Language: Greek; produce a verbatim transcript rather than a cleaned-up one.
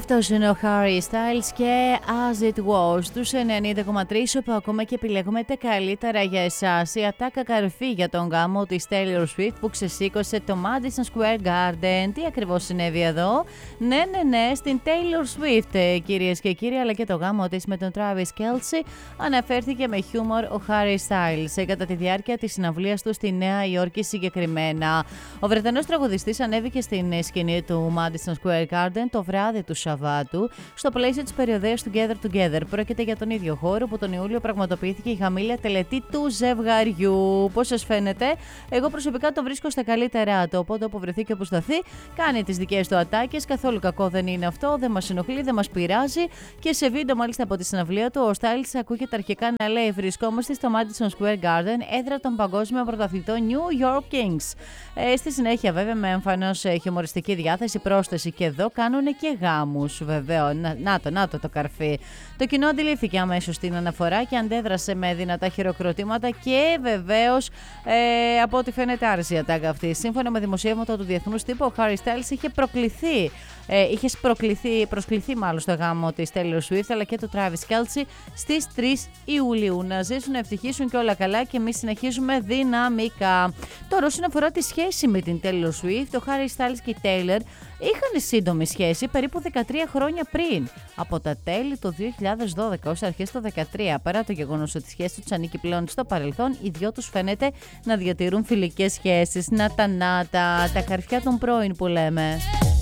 Αυτός είναι ο Harry Styles και As It Was στους ενενήντα κόμμα τρία, όπου ακόμα και επιλέγουμε τα καλύτερα για εσάς. Η ατάκα καρφί για τον γάμο της Taylor Swift που ξεσήκωσε το Madison Square Garden. Τι ακριβώς συνέβη εδώ? Ναι, ναι, ναι, στην Taylor Swift, κυρίες και κύριοι, αλλά και το γάμο της με τον Travis Kelce αναφέρθηκε με χιούμορ ο Harry Styles κατά τη διάρκεια της συναυλίας του στη Νέα Υόρκη συγκεκριμένα. Ο Βρετανός τραγουδιστής ανέβηκε στην σκηνή του Madison Square Garden το βράδυ του Σαββάτου, στο πλαίσιο της περιοδείας Together Together. Πρόκειται για τον ίδιο χώρο που τον Ιούλιο πραγματοποιήθηκε η χαμήλια τελετή του ζευγαριού. Πώς σας φαίνεται? Εγώ προσωπικά το βρίσκω στα καλύτερά του. Οπότε όπου βρεθεί και όπου σταθεί, κάνει τις δικές του ατάκες. Καθόλου κακό δεν είναι αυτό, δεν μας ενοχλεί, δεν μας πειράζει. Και σε βίντεο, μάλιστα από τη συναυλία του, ο Styles ακούγεται αρχικά να λέει: βρισκόμαστε στο Madison Square Garden, έδρα των παγκόσμιων πρωταθλητών New York Kings. Ε, στη συνέχεια, βέβαια, με εμφανώς χιουμοριστική διάθεση, πρόσθεση και εδώ κάνουν και γάμους, βεβαίω. Να, να το, να το το καρφί. Το κοινό αντιλήφθηκε αμέσως την αναφορά και αντέδρασε με δυνατά χειροκροτήματα και βεβαίως ε, από ό,τι φαίνεται άρεσε η ατάκα αυτή. Σύμφωνα με δημοσίευματα του διεθνούς τύπου, ο Harry Styles είχε προκληθεί. Ε, είχε προκληθεί, προσκληθεί μάλλον στο γάμο της Taylor Swift αλλά και του Travis Kelce στις τρεις Ιουλίου. Να ζήσουν, να ευτυχήσουν και όλα καλά και εμείς συνεχίζουμε δυναμικά. Τώρα, όσον αφορά τη σχέση με την Taylor Swift, ο Harry Styles και η Taylor είχαν σύντομη σχέση περίπου δεκατρία χρόνια πριν, από τα τέλη του δύο χιλιάδες δώδεκα ως αρχές του δύο χιλιάδες δεκατρία. Παρά το γεγονός ότι η σχέση τους ανήκει πλέον στο παρελθόν, οι δυο τους φαίνεται να διατηρούν φιλικές σχέσεις. Να τα να τα, τα καρφιά των πρώην που λέμε.